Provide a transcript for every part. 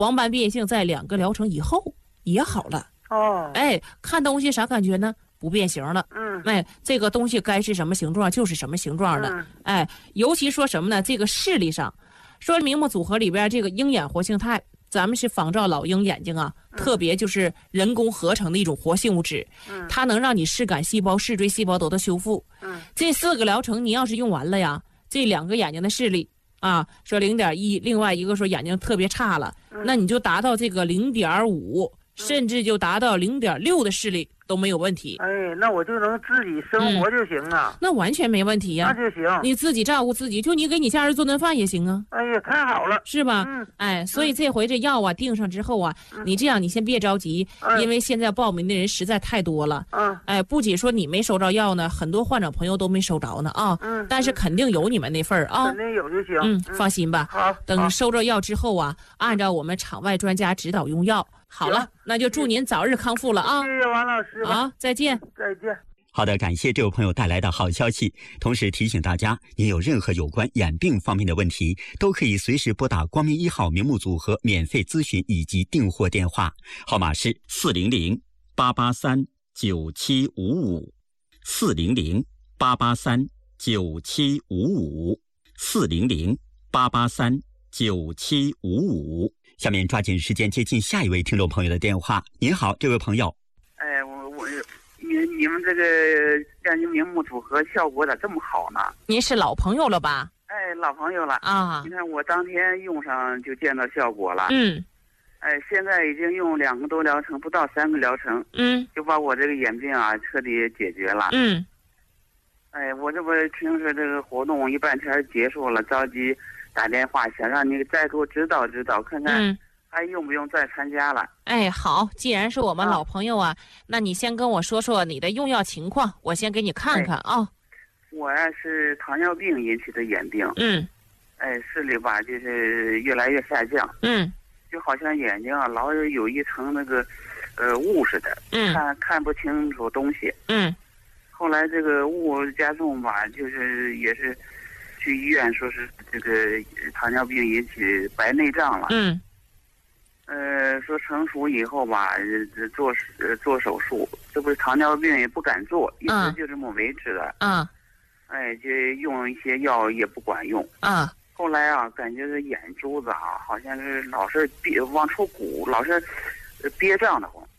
黄斑变性在2个疗程以后也好了。看东西啥感觉呢？不变形了。这个东西该是什么形状就是什么形状的。尤其说什么呢？这个视力上，说明目组合里边这个鹰眼活性肽，咱们是仿照老鹰眼睛啊，特别就是人工合成的一种活性物质，它能让你视杆细胞、视锥细胞都得修复。这4个疗程你要是用完了呀，这2个眼睛的视力啊，说0.1，另外一个说眼睛特别差了，那你就达到这个0.5，甚至就达到0.6的视力都没有问题。 那我就能自己生活就行啊。 那完全没问题呀。 那就行， 你自己照顾自己，就你给你家人做顿饭也行啊。 太好了， 是吧？所以这回这药啊定上之后啊，你这样你先别着急，因为现在报名的人实在太多了。不仅说你没收着药呢，很多患者朋友都没收着呢啊。但是肯定有你们那份儿啊。 肯定有就行。 放心吧。 好， 等收着药之后啊，按照我们场外专家指导用药。好了，那就祝您早日康复了啊！ 谢谢王老师。 好，再见。 再见。 好的，感谢这位朋友带来的好消息。同时提醒大家，您有任何有关眼病方面的问题，都可以随时拨打光明1号明目组合免费咨询以及订货电话，号码是400-883-9755，400-883-9755。下面抓紧时间接近下一位听众朋友的电话。您好，这位朋友。 你们这个眼睛明目组合效果咋这么好呢？ 您是老朋友了吧？ 老朋友了啊！你看我当天用上就见到效果了。现在已经用2个多疗程，不到3个疗程，就把我这个眼病啊彻底解决了。我这不听说这个活动一半天结束了，着急打电话想让你再给我指导指导，看看还用不用再参加了。 好，既然是我们老朋友啊，那你先跟我说说你的用药情况，我先给你看看啊。 我是糖尿病引起的眼病。视力吧就是越来越下降。就好像眼睛啊老有一层那个雾似的，看不清楚东西。后来这个雾加重吧，就是也是去医院说是这个糖尿病引起白内障了。说成熟以后吧，做手术，这不是糖尿病也不敢做，一直就这么维持的。就用一些药也不管用。后来啊，感觉这眼珠子啊，好像是老是往出鼓，老是憋胀的慌。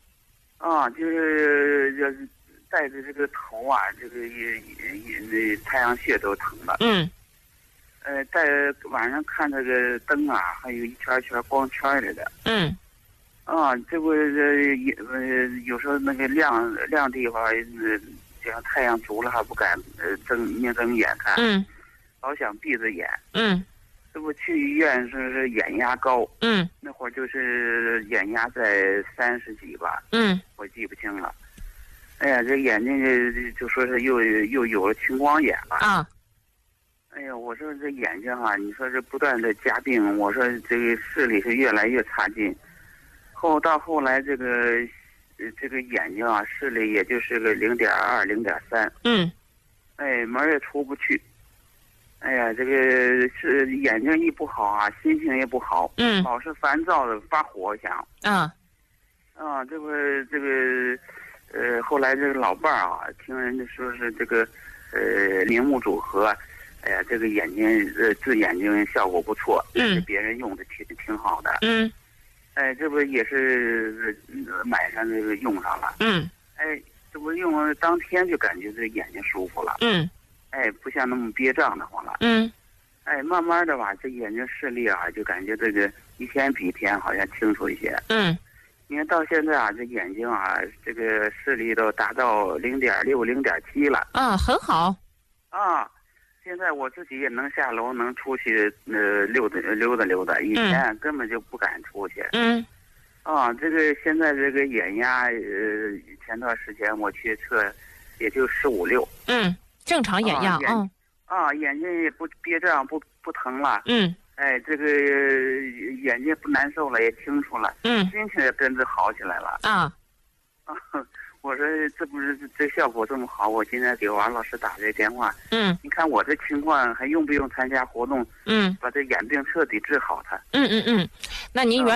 就是带着这个头啊，这个也太阳穴都疼了。在晚上看这个灯啊，还有一圈圈光圈来的。这不有时候那个亮地方，像太阳足了还不敢睁眼看。老想闭着眼。这不去医院是眼压高。那会儿就是眼压在30几吧。我记不清了。这眼睛就说是又有了青光眼了。我说这眼睛啊，你说这不断的加病，我说这个视力是越来越差劲。到后来这个眼睛啊，视力也就是个0.2、0.3。门也出不去。这个是眼睛一不好啊，心情也不好。老是烦躁的发火想。这不这个后来这个老伴儿啊，听人家说是这个明目组合。这个眼睛治眼睛效果不错，别人用的挺好的。这不也是买上这个用上了。这不用了当天就感觉这眼睛舒服了。不像那么憋胀的慌了。慢慢的吧，这眼睛视力啊，就感觉这个一天比一天好像清楚一些。你看到现在啊，这眼睛啊，这个视力都达到0.6、0.7了。 很好。 现在我自己也能下楼，能出去溜达，以前根本就不敢出去。这个现在这个眼压，前段时间我去测，也就15、6。 正常眼压眼睛也不憋胀，不疼了。这个眼睛不难受了，也清楚了。心情也跟着好起来了。我说这不是这效果这么好，我今天给王老师打这电话。你看我这情况还用不用参加活动？把这眼病彻底治好它？ 那您